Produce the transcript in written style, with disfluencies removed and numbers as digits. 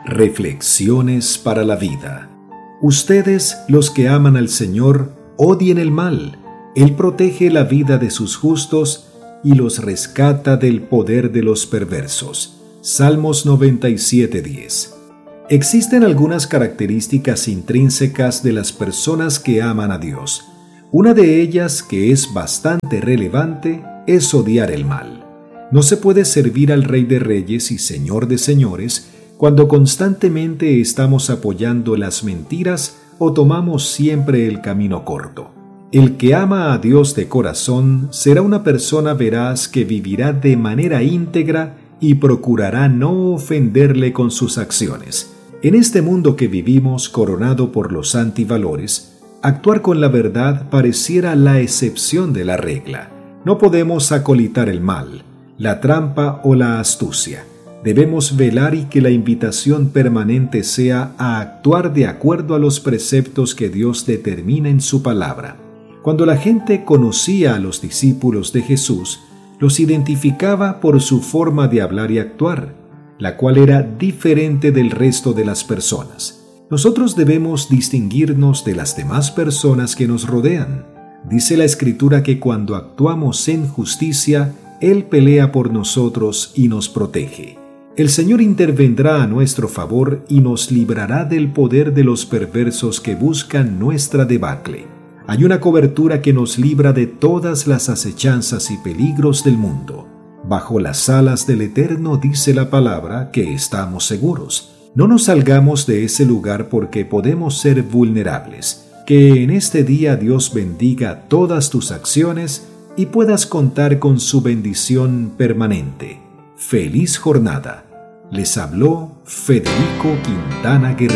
Reflexiones para la vida. Ustedes, los que aman al Señor, odien el mal. Él protege la vida de sus justos y los rescata del poder de los perversos. Salmos 97:10. Existen algunas características intrínsecas de las personas que aman a Dios. Una de ellas, que es bastante relevante, es odiar el mal. No se puede servir al Rey de Reyes y Señor de Señores cuando constantemente estamos apoyando las mentiras o tomamos siempre el camino corto. El que ama a Dios de corazón será una persona veraz que vivirá de manera íntegra y procurará no ofenderle con sus acciones. En este mundo que vivimos coronado por los antivalores, actuar con la verdad pareciera la excepción de la regla. No podemos acolitar el mal, la trampa o la astucia. Debemos velar y que la invitación permanente sea a actuar de acuerdo a los preceptos que Dios determina en su palabra. Cuando la gente conocía a los discípulos de Jesús, los identificaba por su forma de hablar y actuar, la cual era diferente del resto de las personas. Nosotros debemos distinguirnos de las demás personas que nos rodean. Dice la Escritura que cuando actuamos en justicia, Él pelea por nosotros y nos protege. El Señor intervendrá a nuestro favor y nos librará del poder de los perversos que buscan nuestra debacle. Hay una cobertura que nos libra de todas las acechanzas y peligros del mundo. Bajo las alas del Eterno dice la palabra que estamos seguros. No nos salgamos de ese lugar porque podemos ser vulnerables. Que en este día Dios bendiga todas tus acciones y puedas contar con su bendición permanente. ¡Feliz jornada! Les habló Federico Quintana Guerrero.